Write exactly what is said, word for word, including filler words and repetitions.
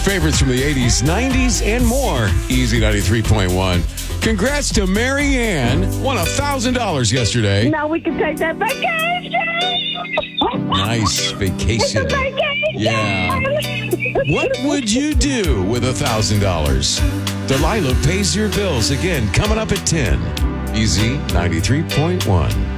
Favorites from the eighties, nineties, and more. Easy ninety-three point one. Congrats to Mary Ann. Won one thousand dollars yesterday. Now we can take that vacation. Nice vacation. It's a vacation. Yeah. What would you do with one thousand dollars? Delilah pays your bills again, coming up at ten. Easy ninety-three point one.